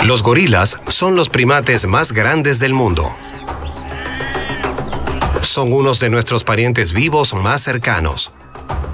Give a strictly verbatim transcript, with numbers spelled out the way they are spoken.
Los gorilas son los primates más grandes del mundo. Son unos de nuestros parientes vivos más cercanos.